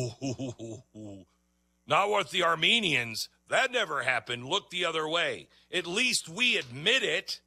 not with the Armenians. That never happened. Look the other way. At least we admit it.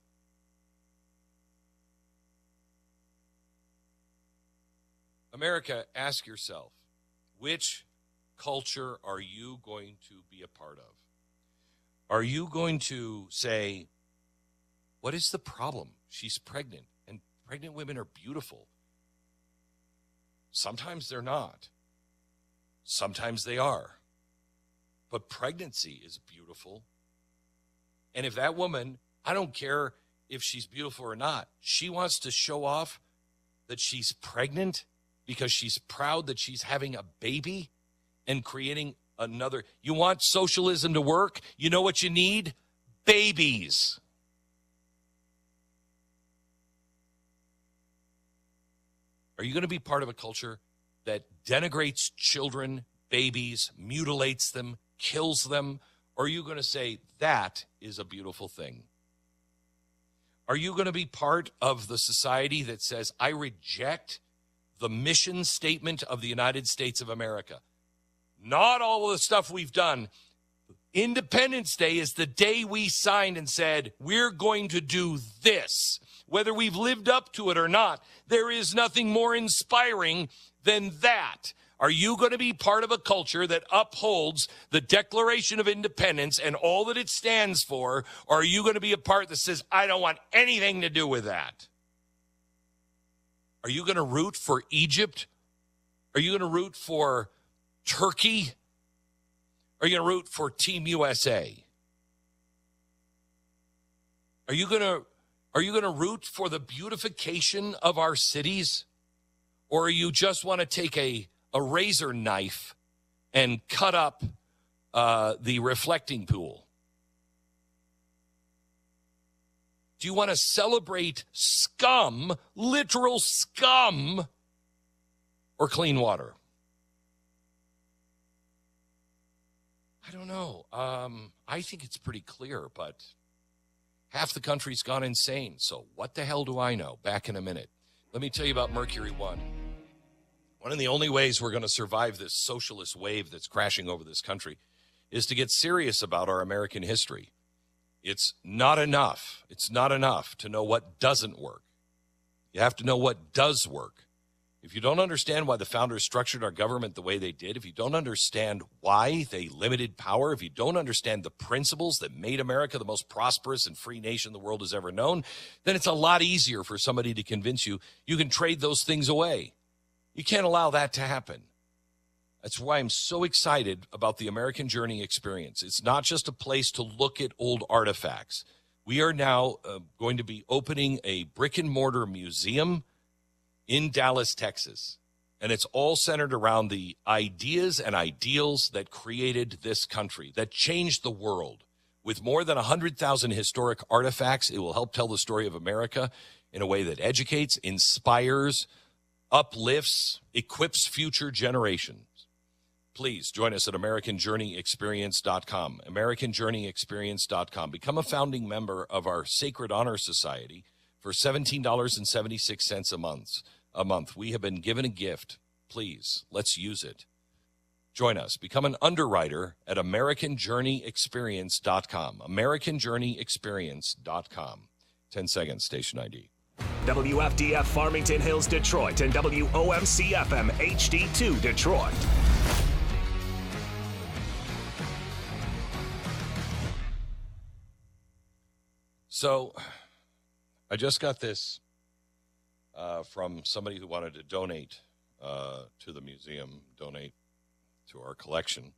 America, ask yourself, which culture are you going to be a part of? Are you going to say, what is the problem? She's pregnant, and pregnant women are beautiful. Sometimes they're not. Sometimes they are. But pregnancy is beautiful. And if that woman, I don't care if she's beautiful or not, she wants to show off that she's pregnant because she's proud that she's having a baby and creating another. You want socialism to work? You know what you need? Babies. Are you going to be part of a culture that denigrates children, babies, mutilates them, kills them? Or are you going to say that is a beautiful thing? Are you going to be part of the society that says, I reject the mission statement of the United States of America? Not all of the stuff we've done. Independence Day is the day we signed and said, we're going to do this. Whether we've lived up to it or not, there is nothing more inspiring than that. Are you going to be part of a culture that upholds the Declaration of Independence and all that it stands for? Or are you going to be a part that says, I don't want anything to do with that? Are you going to root for Egypt? Are you going to root for Turkey? Are you going to root for Team USA? Are you going to root for the beautification of our cities? Or you just want to take a razor knife and cut up the reflecting pool? Do you want to celebrate scum, literal scum, or clean water? I don't know. I think it's pretty clear, but half the country's gone insane. So what the hell do I know? Back in a minute. Let me tell you about Mercury One. One of the only ways we're going to survive this socialist wave that's crashing over this country is to get serious about our American history. It's not enough. It's not enough to know what doesn't work. You have to know what does work. If you don't understand why the founders structured our government the way they did, if you don't understand why they limited power, if you don't understand the principles that made America the most prosperous and free nation the world has ever known, then it's a lot easier for somebody to convince you you can trade those things away. You can't allow that to happen. That's why I'm so excited about the American Journey experience. It's not just a place to look at old artifacts. We are now going to be opening a brick and mortar museum in Dallas, Texas. And it's all centered around the ideas and ideals that created this country, that changed the world. With more than 100,000 historic artifacts, it will help tell the story of America in a way that educates, inspires, uplifts, equips future generations. Please join us at AmericanJourneyExperience.com, AmericanJourneyExperience.com. Become a founding member of our Sacred Honor Society for $17.76 a month. We have been given a gift. Please, let's use it. Join us. Become an underwriter at AmericanJourneyExperience.com, AmericanJourneyExperience.com. 10 seconds, station ID. WFDF Farmington Hills, Detroit, and WOMC-FM HD2 Detroit. So I just got this from somebody who wanted to donate to the museum, donate to our collection.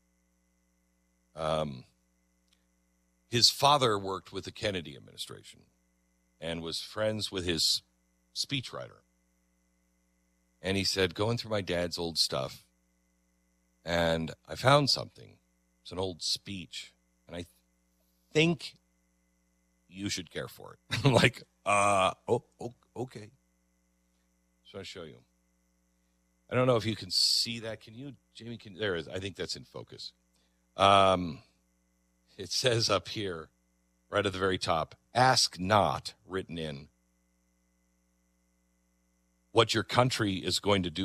His father worked with the Kennedy administration and was friends with his speechwriter. And he said, going through my dad's old stuff, and I found something. It's an old speech, and I think you should care for it. I'm like, okay. So I'll show you. I don't know if you can see that. Can you, Jamie? There it is. I think that's in focus. It says up here, right at the very top, ask not, written in, what your country is going to do